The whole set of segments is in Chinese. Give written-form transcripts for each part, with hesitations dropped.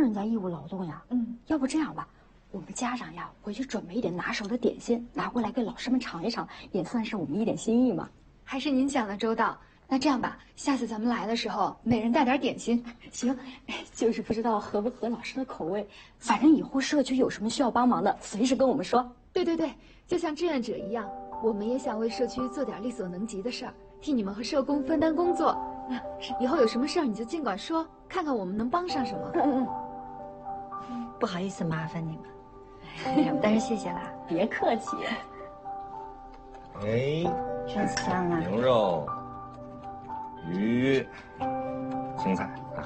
人在义务劳动呀。要不这样吧，我们家长呀回去准备一点拿手的点心，拿回来给老师们尝一尝，也算是我们一点心意嘛。 还是您想的周到。那这样吧，下次咱们来的时候，每人带点点心。 行，就是不知道合不合老师的口味。反正以后社区有什么需要帮忙的，随时跟我们说。 对对对，就像志愿者一样，我们也想为社区做点力所能及的事儿，替你们和社工分担工作。以后有什么事儿你就尽管说，看看我们能帮上什么。 不好意思麻烦你们，但是谢谢啦， 别客气。 哎， 真香啊！ 牛肉、鱼、青菜啊。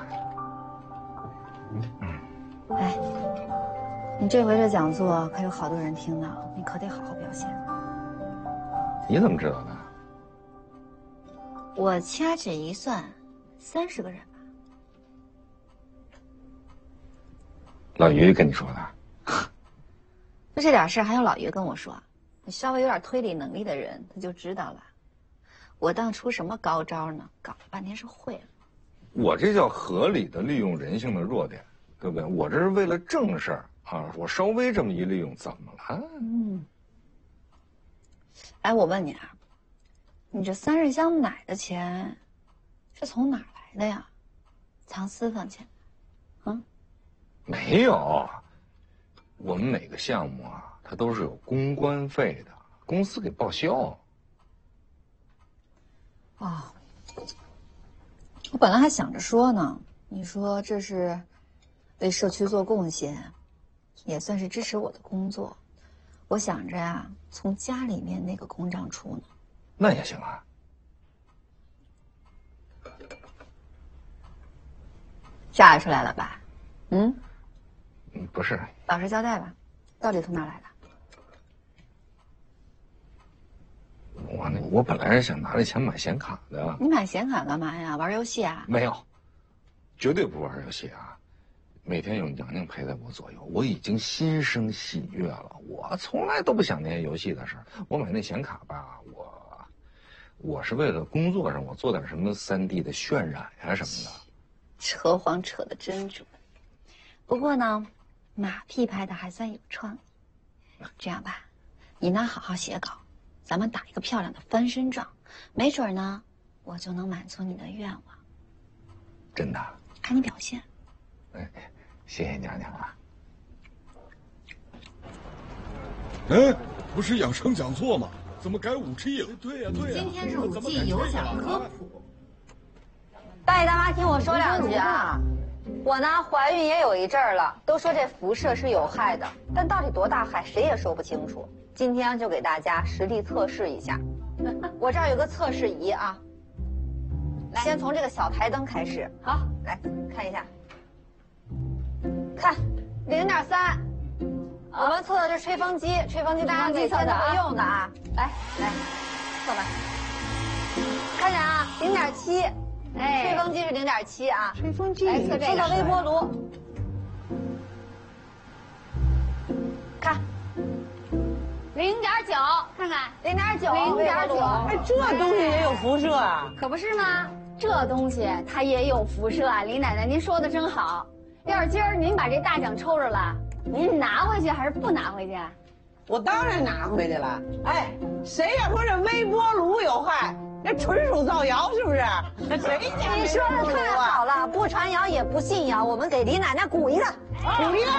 哎，你这回这讲座可有好多人听呢，你可得好好表现。 你怎么知道的？ 我掐指一算，30个人吧。 老于跟你说的？ 就这点事儿还用老于跟我说？你稍微有点推理能力的人他就知道了。我当出什么高招呢？搞了半天是会了。 我这叫合理的利用人性的弱点，对不对？我这是为了正事儿啊，我稍微这么一利用，怎么了？ 哎，我问你啊，你这3日香奶的钱是从哪儿来的呀？藏私房钱？ 没有，我们每个项目啊，它都是有公关费的，公司给报销。 哦，我本来还想着说呢，你说这是为社区做贡献，也算是支持我的工作。我想着呀，从家里面那个公账出呢。 那也行啊。 查出来了吧？ 不是。 老实交代吧，到底从哪儿来的？ 我本来是想拿这钱买显卡的。 你买显卡干嘛呀？玩游戏啊？ 没有，绝对不玩游戏啊！每天有娘娘陪在我左右，我已经心生喜悦了。我从来都不想那些游戏的事儿。我买那显卡吧，我是为了工作上我做点什么3D 的渲染呀什么的。 扯谎扯得真准。不过呢，马屁拍的还算有创意。这样吧，你呢好好写稿，咱们打一个漂亮的翻身仗，没准呢，我就能满足你的愿望。 真的？ 看你表现。 哎，谢谢娘娘啊。 哎，不是养生讲座吗？怎么改5G 了？对呀对呀。 今天是5G有奖科普。 大爷大妈，听我说2句啊！我呢，怀孕也有一阵儿了，都说这辐射是有害的，但到底多大害，谁也说不清楚。今天就给大家实地测试一下。我这儿有个测试仪啊，先从这个小台灯开始。好，来看一下，看0.3。我们测的是吹风机，吹风机大家每天都会用的啊。来，测吧，看着啊，0.7。吹风机是0.7啊， 吹风机来测这个微波炉，看0.9，看看0.9， 哎，这东西也有辐射啊？ 可不是吗？这东西它也有辐射啊！李奶奶，您说的真好。要是今儿您把这大奖抽着了，您拿回去还是不拿回去？ 我当然拿回去了。哎，谁要说这微波炉有害？这纯属造谣，是不是？谁家你说的太好了，不传谣也不信谣，我们给李奶奶鼓一个，鼓一个。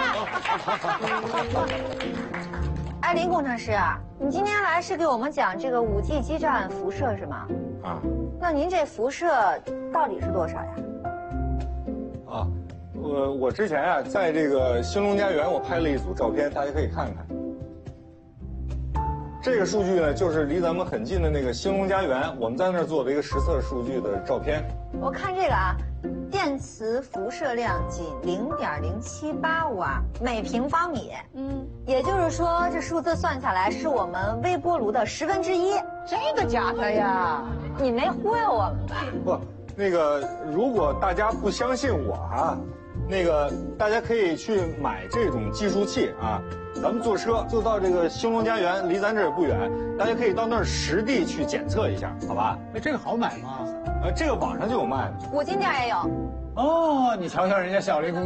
哎，林工程师啊，你今天来是给我们讲这个5G 基站辐射是吗？ 啊。 那您这辐射到底是多少呀？ 啊，我之前啊，在这个兴隆家园，我拍了一组照片，大家可以看看。这个数据呢，就是离咱们很近的那个兴隆家园，我们在那儿做的一个实测数据的照片。 我看这个啊，电磁辐射量仅0.078瓦每平方米。也就是说，这数字算下来是我们微波炉的1/10。 真的假的呀？ 你没忽悠我们吧？ 不，那个如果大家不相信我啊，那个大家可以去买这种计数器啊。咱们坐车就到这个兴隆家园，离咱这儿也不远，大家可以到那儿实地去检测一下，好吧？ 哎，这个好买吗？ 这个网上就有卖的， 五金店也有。 哦，你瞧瞧人家小林公